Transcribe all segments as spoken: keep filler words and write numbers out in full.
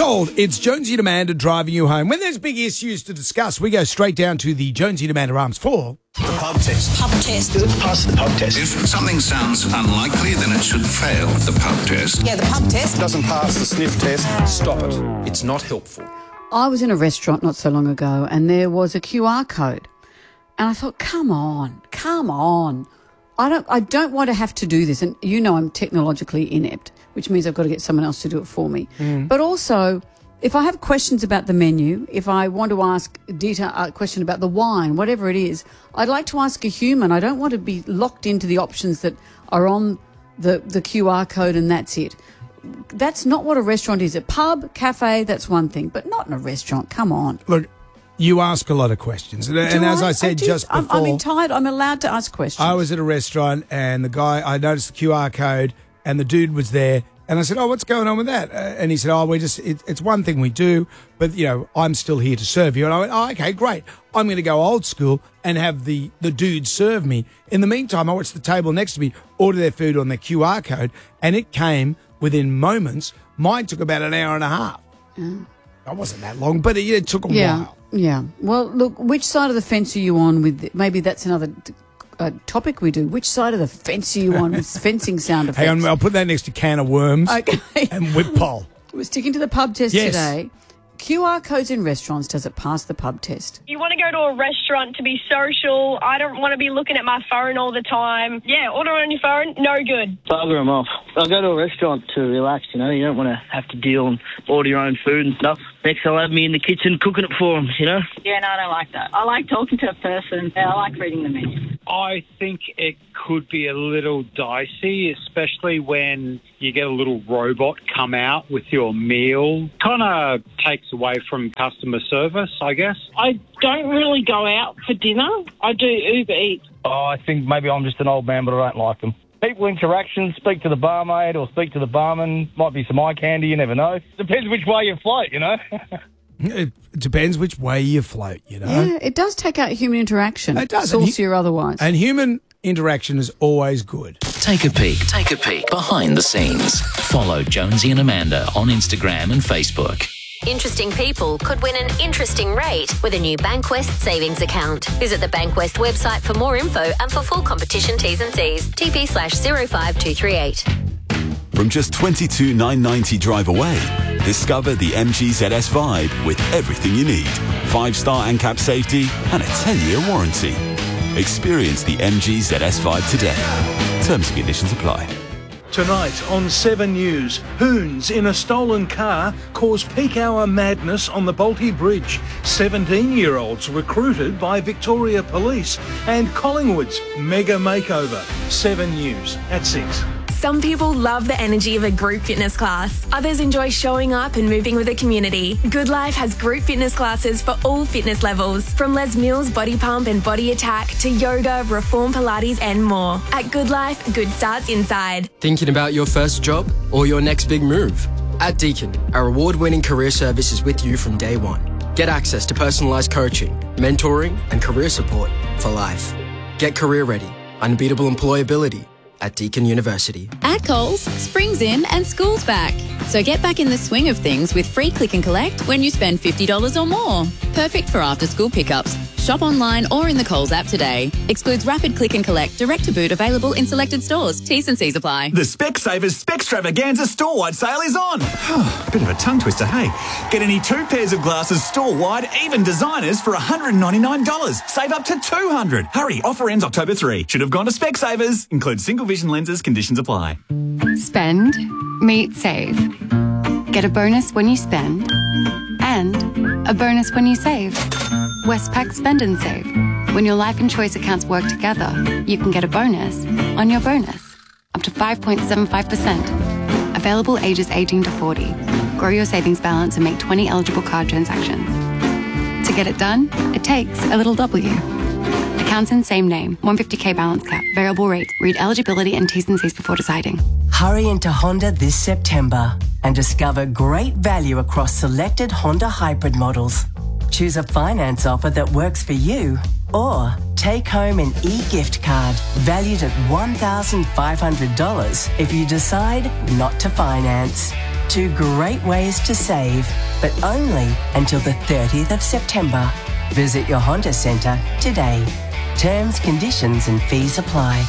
Cold, it's Jonesy and Amanda driving you home. When there's big issues to discuss, we go straight down to the Jonesy and Amanda arms for... The pub test. Pub test. Does it pass the pub test? If something sounds unlikely, then it should fail the pub test. Yeah, the pub test. Doesn't pass the sniff test. Stop it. It's not helpful. I was in a restaurant not so long ago and there was a Q R code. And I thought, come on, come on. I don't I don't want to have to do this. And you know I'm technologically inept, which means I've got to get someone else to do it for me. Mm. But also, if I have questions about the menu, if I want to ask Dita a question about the wine, whatever it is, I'd like to ask a human. I don't want to be locked into the options that are on the, the Q R code and that's it. That's not what a restaurant is. A pub, cafe, that's one thing, but not in a restaurant. Come on. Look, you ask a lot of questions. And, and as I said I just before... I'm, I'm entitled. I'm allowed to ask questions. I was at a restaurant and the guy, I noticed the Q R code and the dude was there. And I said, oh, what's going on with that? Uh, and he said, oh, we just, it, it's one thing we do, but, you know, I'm still here to serve you. And I went, oh, okay, great. I'm going to go old school and have the, the dude serve me. In the meantime, I watched the table next to me order their food on their Q R code and it came within moments. Mine took about an hour and a half. Mm. That wasn't that long, but it, it took a yeah, while. Yeah. Well, look, which side of the fence are you on with, maybe that's another uh, topic we do. Which side of the fence are you on with fencing sound effects? Hang on, I'll put that next to can of worms okay. and whip pole. We're sticking to the pub test yes. today. Q R codes in restaurants, does it pass the pub test? You want to go to a restaurant to be social. I don't want to be looking at my phone all the time. Yeah, order on your phone, no good. Bugger them off. I'll go to a restaurant to relax, you know. You don't want to have to deal and order your own food and stuff. Next, they'll have me in the kitchen cooking it for them, you know. Yeah, no, I don't like that. I like talking to a person. Yeah, I like reading the menu. I think it could be a little dicey, especially when you get a little robot come out with your meal. Kind of takes away from customer service, I guess. I don't really go out for dinner. I do Uber Eats. Oh, I think maybe I'm just an old man, but I don't like them. People interaction, speak to the barmaid or speak to the barman. Might be some eye candy, you never know. Depends which way you float, you know. It depends which way you float, you know. Yeah, it does take out human interaction. It does. Saucy or otherwise. And human interaction is always good. Take a peek, take a peek behind the scenes. Follow Jonesy and Amanda on Instagram and Facebook. Interesting people could win an interesting rate with a new Bankwest savings account. Visit the Bankwest website for more info and for full competition T's and C's. T P slash zero five two three eight. From just twenty-two thousand nine hundred ninety drive away, discover the M G Z S Vibe with everything you need. Five-star ANCAP safety and a ten-year warranty. Experience the M G Z S Vibe today. Terms and conditions apply. Tonight on Seven News, hoons in a stolen car cause peak hour madness on the Bolte Bridge. seventeen-year-olds recruited by Victoria Police. And Collingwood's mega makeover. Seven News at six. Some people love the energy of a group fitness class. Others enjoy showing up and moving with the community. Good Life has group fitness classes for all fitness levels, from Les Mills Body Pump and Body Attack to yoga, Reform Pilates and more. At Good Life, good starts inside. Thinking about your first job or your next big move? At Deakin, our award-winning career service is with you from day one. Get access to personalised coaching, mentoring and career support for life. Get career ready, unbeatable employability at Deakin University. At Coles, spring's in and school's back. So get back in the swing of things with free click and collect when you spend fifty dollars or more. Perfect for after-school pickups. Shop online or in the Coles app today. Excludes rapid click and collect, direct to boot, available in selected stores. T's and C's apply. The Specsavers Spextravaganza store-wide sale is on. Bit of a tongue twister, hey. Get any two pairs of glasses store-wide, even designers, for one hundred ninety-nine dollars. Save up to two hundred dollars. Hurry, offer ends October third. Should have gone to Specsavers. Includes single vision lenses, conditions apply. Spend, meet, save. Get a bonus when you spend and a bonus when you save. Westpac Spend and Save. When your life and choice accounts work together, you can get a bonus on your bonus. Up to five point seven five percent. Available ages eighteen to forty. Grow your savings balance and make twenty eligible card transactions. To get it done, it takes a little W. Accounts in same name. one hundred fifty K balance cap. Variable rate. Read eligibility and T's and C's before deciding. Hurry into Honda this September and discover great value across selected Honda hybrid models. Choose a finance offer that works for you, or take home an e-gift card valued at one thousand five hundred dollars if you decide not to finance. Two great ways to save, but only until the thirtieth of September. Visit your Honda Centre today. Terms, conditions and fees apply.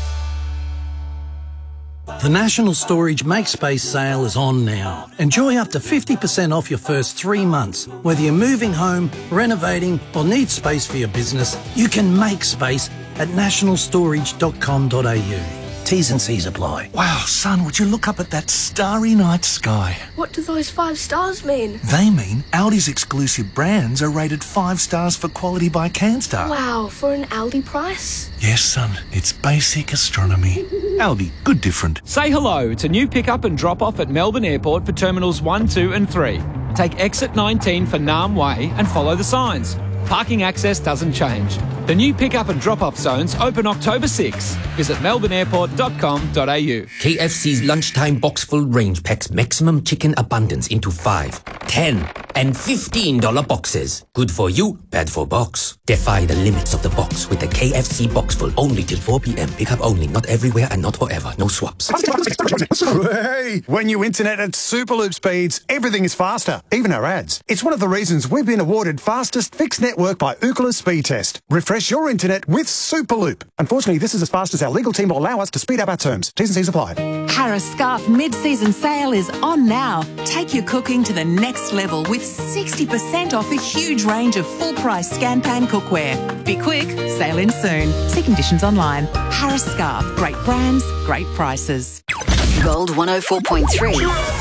The National Storage Make Space sale is on now. Enjoy up to fifty percent off your first three months. Whether you're moving home, renovating or need space for your business, you can make space at national storage dot com dot a u. T's and C's apply. Wow, son, would you look up at that starry night sky? What do those five stars mean? They mean Aldi's exclusive brands are rated five stars for quality by CanStar. Wow, for an Aldi price? Yes, son, it's basic astronomy. Aldi, good different. Say hello to new pick-up and drop-off at Melbourne Airport for Terminals one, two and three. Take exit nineteen for Nam Way and follow the signs. Parking access doesn't change. The new pick-up and drop-off zones open October sixth. Visit melbourne airport dot com dot a u. K F C's lunchtime box full range packs maximum chicken abundance into five, ten and fifteen dollar boxes. Good for you, bad for box. Defy the limits of the box with the K F C box full only till four p.m. Pick-up only, not everywhere and not forever. No swaps. Hey, when you internet at Superloop speeds, everything is faster, even our ads. It's one of the reasons we've been awarded fastest fixed network by Ookla Speed Test. Refresh your internet with Superloop. Unfortunately, this is as fast as our legal team will allow us to speed up our terms. T's and C's apply. Harris Scarf mid-season sale is on now. Take your cooking to the next level with sixty percent off a huge range of full-price scan pan cookware. Be quick, sale in soon. See conditions online. Harris Scarf, great brands, great prices. Gold one oh four point three.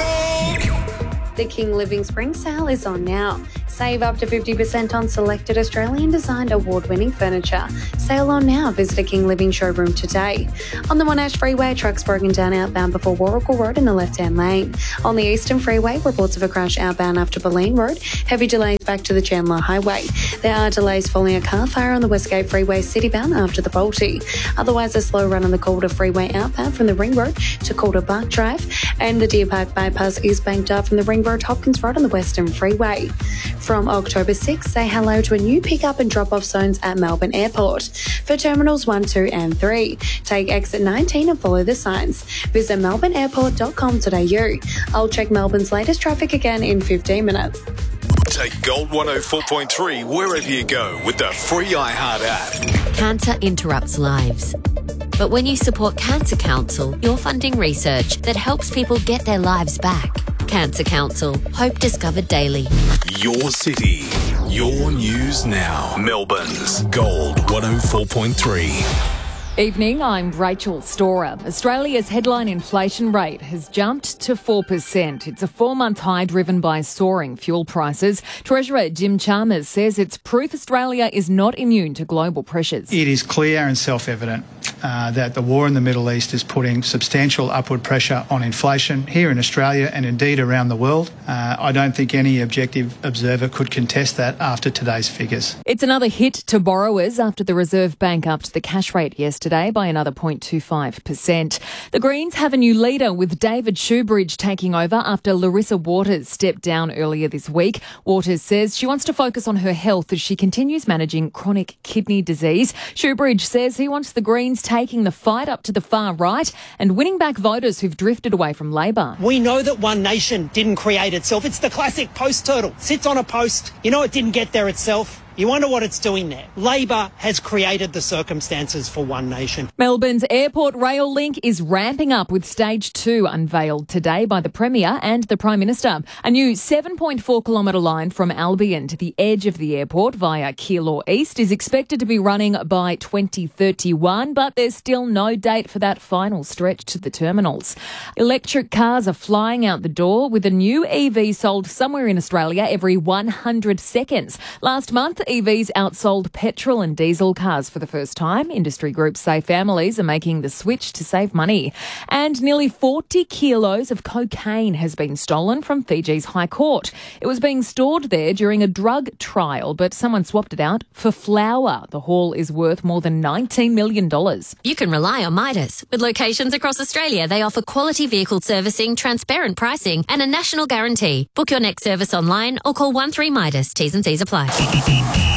The King Living Spring Sale is on now. Save up to fifty percent on selected Australian-designed award-winning furniture. Sale on now. Visit a King Living showroom today. On the Monash Freeway, trucks broken down outbound before Warrigal Road in the left-hand lane. On the Eastern Freeway, reports of a crash outbound after Boleyn Road. Heavy delays back to the Chandler Highway. There are delays following a car fire on the Westgate Freeway citybound after the Balti. Otherwise, a slow run on the Calder Freeway outbound from the Ring Road to Calder Park Drive. And the Deer Park Bypass is banked up from the Ring Road Hopkins Road on the Western Freeway. From October sixth, say hello to a new pick-up and drop-off zones at Melbourne Airport. For Terminals one, two and three, take exit nineteen and follow the signs. Visit melbourne airport dot com dot a u. I'll check Melbourne's latest traffic again in fifteen minutes. Take Gold one oh four point three wherever you go with the free iHeart app. Cancer interrupts lives. But when you support Cancer Council, you're funding research that helps people get their lives back. Cancer Council. Hope discovered daily. Your city. Your news now. Melbourne's Gold one oh four point three. Evening, I'm Rachel Storer. Australia's headline inflation rate has jumped to four percent. It's a four-month high driven by soaring fuel prices. Treasurer Jim Chalmers says it's proof Australia is not immune to global pressures. It is clear and self-evident uh, that the war in the Middle East is putting substantial upward pressure on inflation here in Australia and indeed around the world. Uh, I don't think any objective observer could contest that after today's figures. It's another hit to borrowers after the Reserve Bank upped the cash rate yesterday. Today by another zero point two five percent. The Greens have a new leader with David Shoebridge taking over after Larissa Waters stepped down earlier this week. Waters says she wants to focus on her health as she continues managing chronic kidney disease. Shoebridge says he wants the Greens taking the fight up to the far right and winning back voters who've drifted away from Labor. We know that One Nation didn't create itself. It's the classic post turtle. Sits on a post. You know it didn't get there itself. You wonder what it's doing there. Labor has created the circumstances for One Nation. Melbourne's airport rail link is ramping up with stage two unveiled today by the Premier and the Prime Minister. A new seven point four kilometre line from Albion to the edge of the airport via Keilor East is expected to be running by twenty thirty-one, but there's still no date for that final stretch to the terminals. Electric cars are flying out the door with a new E V sold somewhere in Australia every one hundred seconds. Last month, E Vs outsold petrol and diesel cars for the first time. Industry groups say families are making the switch to save money. And nearly forty kilos of cocaine has been stolen from Fiji's High Court. It was being stored there during a drug trial, but someone swapped it out for flour. The haul is worth more than nineteen million dollars. You can rely on Midas. With locations across Australia, they offer quality vehicle servicing, transparent pricing and a national guarantee. Book your next service online or call one three Midas. T's and C's apply.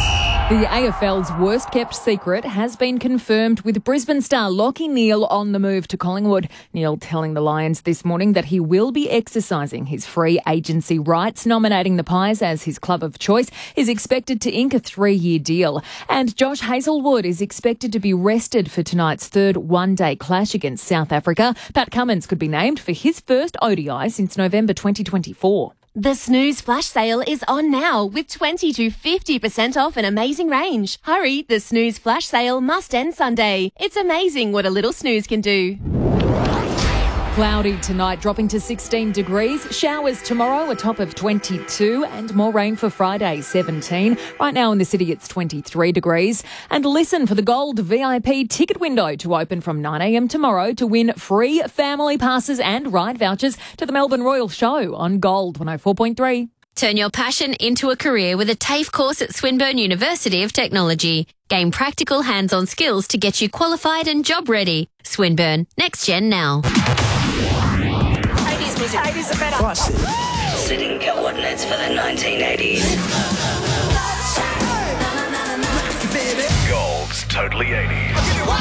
The A F L's worst-kept secret has been confirmed with Brisbane star Lachie Neale on the move to Collingwood. Neale telling the Lions this morning that he will be exercising his free agency rights, nominating the Pies as his club of choice. He's expected to ink a three-year deal. And Josh Hazlewood is expected to be rested for tonight's third one-day clash against South Africa. Pat Cummins could be named for his first O D I since November twenty twenty-four. The Snooze Flash Sale is on now with twenty to fifty percent off an amazing range. Hurry, the Snooze Flash Sale must end Sunday. It's amazing what a little snooze can do. Cloudy tonight, dropping to sixteen degrees. Showers tomorrow, a top of twenty-two, and more rain for Friday, seventeen. Right now in the city, it's twenty-three degrees. And listen for the Gold V I P ticket window to open from nine a m tomorrow to win free family passes and ride vouchers to the Melbourne Royal Show on Gold one oh four point three. Turn your passion into a career with a TAFE course at Swinburne University of Technology. Gain practical hands-on skills to get you qualified and job ready. Swinburne, next gen now. eighties music. eighties are better. Setting coordinates for the nineteen eighties. Gold's Totally eighties.